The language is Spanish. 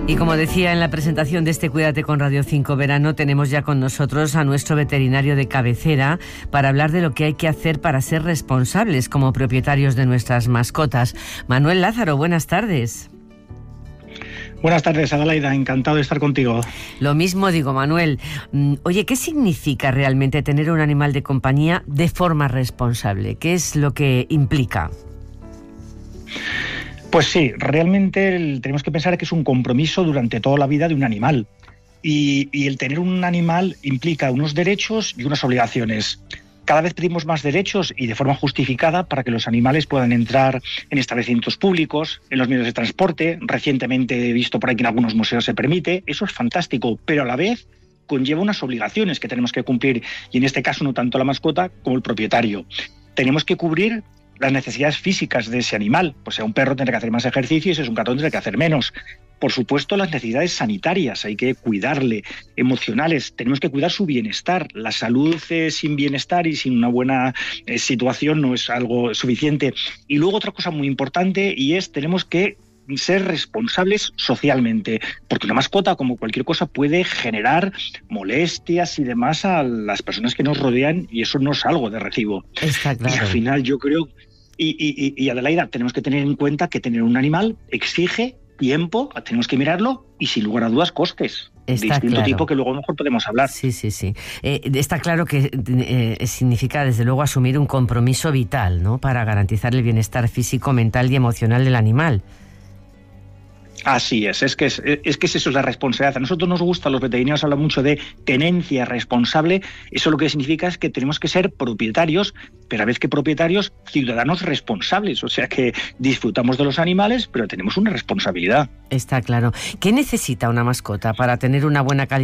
Y como decía en la presentación de este Cuídate con Radio 5 Verano, tenemos ya con nosotros a nuestro veterinario de cabecera para hablar de lo que hay que hacer para ser responsables como propietarios de nuestras mascotas. Manuel Lázaro, buenas tardes. Buenas tardes, Adelaida, encantado de estar contigo. Lo mismo digo, Manuel. Oye, ¿qué significa realmente tener un animal de compañía de forma responsable? ¿Qué es lo que implica? Pues sí, realmente tenemos que pensar que es un compromiso durante toda la vida de un animal. Y el tener un animal implica unos derechos y unas obligaciones. Cada vez pedimos más derechos y de forma justificada para que los animales puedan entrar en establecimientos públicos, en los medios de transporte. Recientemente he visto por ahí que en algunos museos se permite. Eso es fantástico, pero a la vez conlleva unas obligaciones que tenemos que cumplir. Y en este caso no tanto la mascota como el propietario. Tenemos que cubrir las necesidades físicas de ese animal. Pues sea un perro tendrá que hacer más ejercicio y si es un gato tendrá que hacer menos. Por supuesto, las necesidades sanitarias, hay que cuidarle, emocionales, tenemos que cuidar su bienestar. La salud sin bienestar y sin una buena situación no es algo suficiente. Y luego otra cosa muy importante y es tenemos que ser responsables socialmente, porque una mascota, como cualquier cosa, puede generar molestias y demás a las personas que nos rodean y eso no es algo de recibo. Está claro. Y al final yo creo, y Adelaida, tenemos que tener en cuenta que tener un animal exige tiempo, tenemos que mirarlo y sin lugar a dudas costes. Está distinto claro. tipo que luego a lo mejor podemos hablar. Sí. Está claro que significa desde luego asumir un compromiso vital, ¿no? Para garantizar el bienestar físico, mental y emocional del animal. Así es que eso es la responsabilidad. A nosotros nos gusta, los veterinarios hablan mucho de tenencia responsable. Eso lo que significa es que tenemos que ser propietarios, pero a vez que propietarios, ciudadanos responsables. O sea que disfrutamos de los animales, pero tenemos una responsabilidad. Está claro. ¿Qué necesita una mascota para tener una buena calidad